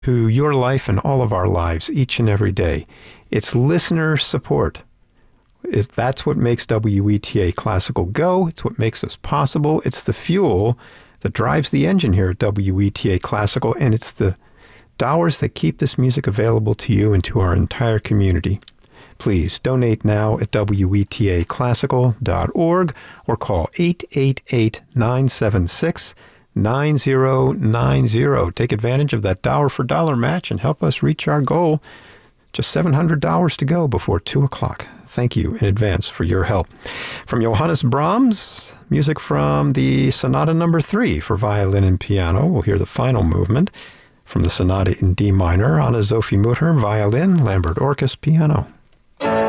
to your life and all of our lives each and every day. It's listener support. That's what makes WETA Classical go. It's what makes us possible. It's the fuel that drives the engine here at WETA Classical, and it's the dollars that keep this music available to you and to our entire community. Please donate now at wetaclassical.org or call 888-976-9090. Take advantage of that dollar-for-dollar match and help us reach our goal. Just $700 to go before 2 o'clock. Thank you in advance for your help. From Johannes Brahms, music from the Sonata No. 3 for violin and piano. We'll hear the final movement from the Sonata in D minor. Anna Sophie Mutter, violin, Lambert Orkes, piano.